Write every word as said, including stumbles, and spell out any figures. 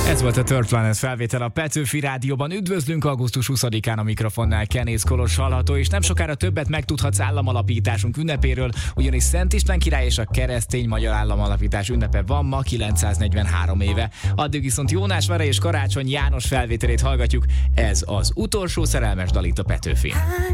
Ez volt a Third Planet felvétel a Petőfi Rádióban. Üdvözlünk augusztus huszadikán a mikrofonnál Kenész Kolos hallható, és nem sokára többet megtudhatsz államalapításunk ünnepéről, ugyanis Szent István király és a keresztény magyar államalapítás ünnepe van ma kilencszáznegyvenhárom éve. Addig viszont Jónás Vara és Karácsony János felvételét hallgatjuk. Ez az utolsó szerelmes dal itt a Petőfin.